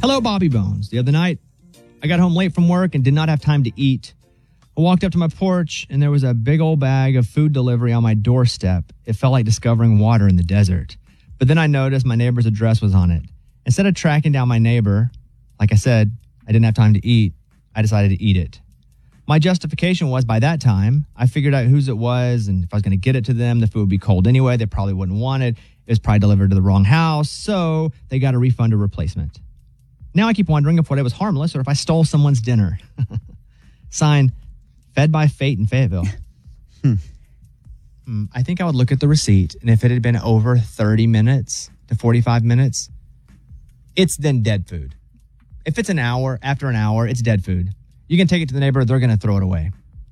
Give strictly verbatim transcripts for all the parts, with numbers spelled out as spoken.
Hello, Bobby Bones. The other night, I got home late from work and did not have time to eat. I walked up to my porch and there was a big old bag of food delivery on my doorstep. It felt like discovering water in the desert. But then I noticed my neighbor's address was on it. Instead of tracking down my neighbor, like I said, I didn't have time to eat. I decided to eat it. My justification was by that time, I figured out whose it was, and if I was going to get it to them, the food would be cold anyway. They probably wouldn't want it. It was probably delivered to the wrong house, so they got a refund or replacement. Now I keep wondering if what it was harmless or if I stole someone's dinner. Signed, Fed by Fate in Fayetteville. hmm. Mm, I think I would look at the receipt, and if it had been over thirty minutes to forty-five minutes, it's then dead food. If it's an hour, after an hour, it's dead food. You can take it to the neighbor, they're going to throw it away.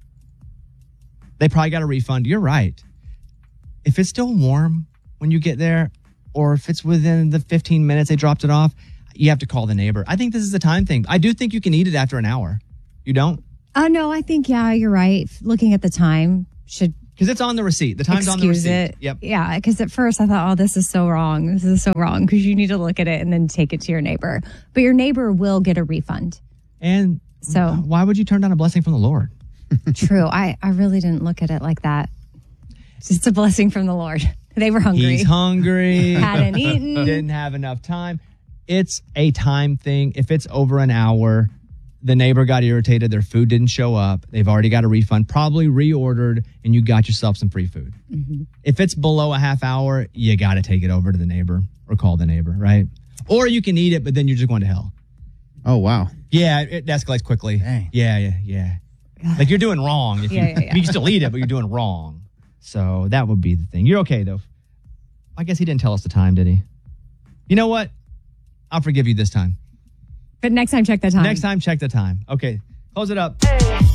They probably got a refund. You're right. If it's still warm when you get there, or if it's within the fifteen minutes they dropped it off, you have to call the neighbor. I think this is a time thing. I do think you can eat it after an hour. You don't? Oh, uh, no, I think, yeah, you're right. Looking at the time should... Because it's on the receipt. The time's on the receipt. It. Yep. Yeah, because at first I thought, oh, this is so wrong. This is so wrong because you need to look at it and then take it to your neighbor. But your neighbor will get a refund. And so why would you turn down a blessing from the Lord? True. I, I really didn't look at it like that. It's just a blessing from the Lord. They were hungry. He's hungry. Hadn't eaten. Didn't have enough time. It's a time thing. If it's over an hour, the neighbor got irritated, their food didn't show up, they've already got a refund, probably reordered, and you got yourself some free food. Mm-hmm. If it's below a half hour, you got to take it over to the neighbor or call the neighbor, right? Or you can eat it, but then you're just going to hell. Oh, wow. Yeah, it escalates quickly. Dang. Yeah, yeah, yeah. God. Like you're doing wrong. If yeah, you, yeah, yeah. you can still eat it, but you're doing wrong. So that would be the thing. You're okay, though. I guess he didn't tell us the time, did he? You know what? I'll forgive you this time. But next time, check the time. Next time, check the time. Okay, close it up. Hey.